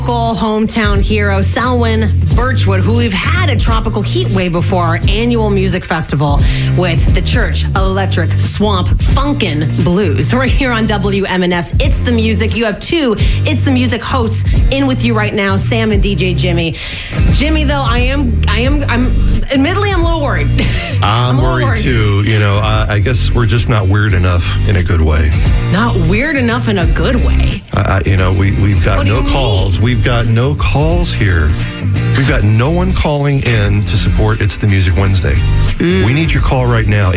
Hometown hero Selwyn Birchwood, who we've had a tropical heat wave before our annual music festival with the Church Electric Swamp Funkin' Blues. We're here on WMNF's It's the Music. You have two It's the Music hosts in with you right now, Sam and DJ Jimmy. Jimmy, though, I'm admittedly, I'm a little worried. I'm worried too. You know, I guess we're just not weird enough in a good way. Not weird enough in a good way. We've got no calls. We've got no calls here. We've got no one calling in to support It's the Music Wednesday. We need your call right now,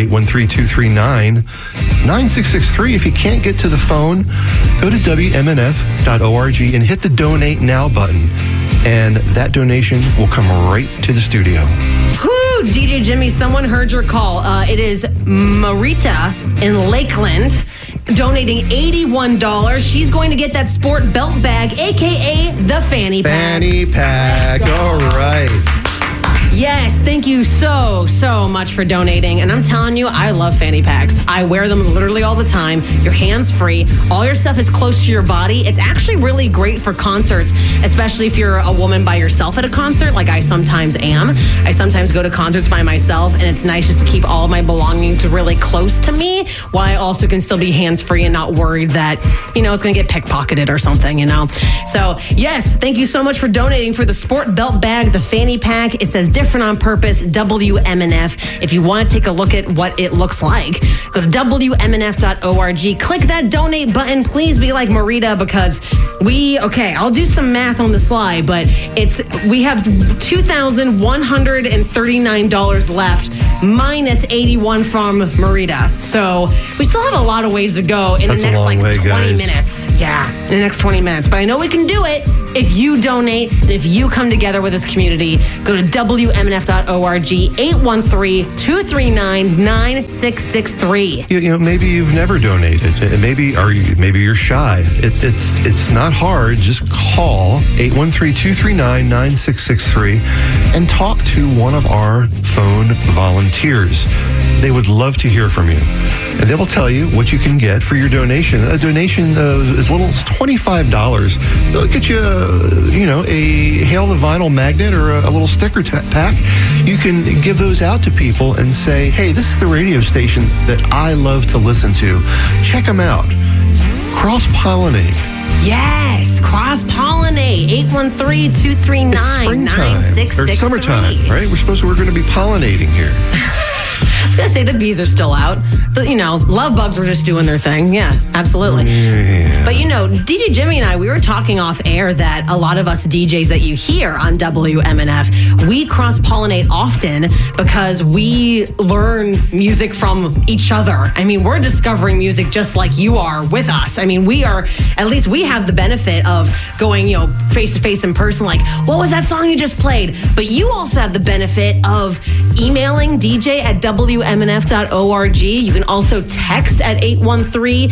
813-239-9663. If you can't get to the phone, go to WMNF.org and hit the Donate Now button. And that donation will come right to the studio. Whoo, DJ Jimmy, someone heard your call. It is Marita in Lakeland donating $81. She's going to get that sport belt bag, a.k.a. the fanny pack. Fanny pack. All right. Yes, thank you so much for donating. And I'm telling you, I love fanny packs. I wear them literally all the time. Your hands free. All your stuff is close to your body. It's actually really great for concerts, especially if you're a woman by yourself at a concert, like I sometimes am. I sometimes go to concerts by myself, and it's nice just to keep all of my belongings really close to me, while I also can still be hands free and not worried that, it's going to get pickpocketed or something, So, yes, thank you so much for donating for the sport belt bag, the fanny pack. It says different on purpose, WMNF. If you want to take a look at what it looks like, go to WMNF.org. Click that donate button. Please be like Marita, because I'll do some math on the slide, but we have $2,139 left, minus 81 from Marita. So we still have a lot of ways to go in the next 20 minutes. Yeah, in the next 20 minutes. But I know we can do it if you donate and if you come together with this community. Go to WMNF.org, 813-239-9663. Maybe you've never donated. Maybe you're shy. It's not hard. Just call 813-239-9663 and talk to one of our phone volunteers. They would love to hear from you. And they will tell you what you can get for your donation. A donation as little as $25. They'll get you, a Hail the Vinyl magnet or a little sticker pack. You can give those out to people and say, hey, this is the radio station that I love to listen to. Check them out. Cross-pollinate. Yes, cross-pollinate. 813-239-9663. It's summertime, right? We're going to be pollinating here. I was going to say the bees are still out. But, love bugs were just doing their thing. Yeah, absolutely. Yeah. But, DJ Jimmy and I, we were talking off air that a lot of us DJs that you hear on WMNF, we cross-pollinate often because we learn music from each other. I mean, we're discovering music just like you are with us. I mean, we have the benefit of going, face-to-face in person, like, what was that song you just played? But you also have the benefit of emailing DJ at WMNF.org. You can also text at 813.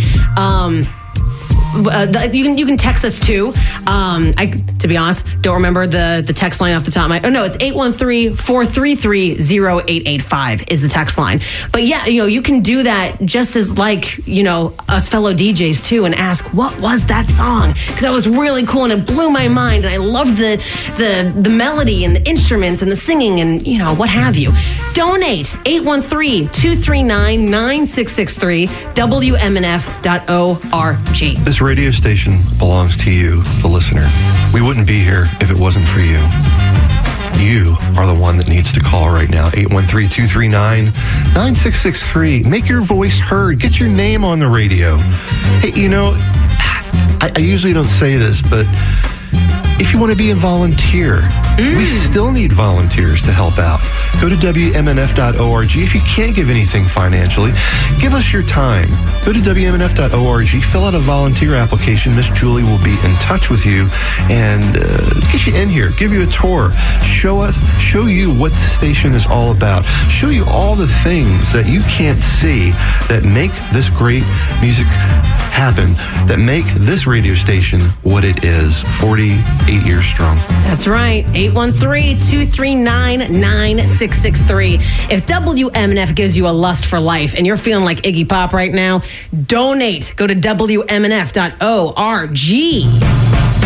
You can text us too. To be honest, don't remember the text line off the top of my. Oh no, it's 813-433-0885 is the text line. But yeah, you can do that just as like us fellow DJs too, and ask what was that song, because that was really cool and it blew my mind, and I loved the melody and the instruments and the singing and what have you. Donate 813-239-9663 WMNF.org. This radio station belongs to you, the listener. We wouldn't be here if it wasn't for you. You are the one that needs to call right now, 813-239-9663. Make your voice heard. Get your name on the radio. Hey, I usually don't say this, but if you want to be a volunteer, we still need volunteers to help out. Go to WMNF.org. If you can't give anything financially, give us your time. Go to WMNF.org, fill out a volunteer application. Miss Julie will be in touch with you and get you in here, give you a tour, show you what the station is all about, show you all the things that you can't see that make this great music happen, that make this radio station what it is, 48 years strong. That's right, 813-239-9663. If WMNF gives you a lust for life and you're feeling like Iggy Pop right now, donate. Go to WMNF.org.